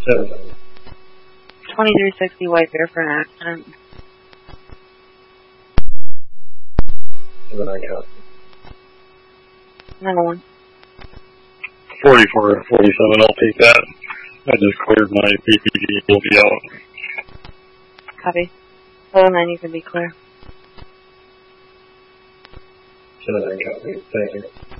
2360 White Bear for an accident. 911. 4447, I'll take that. I just cleared my PPG, will be out. Copy. 09, you can be clear. Thank you.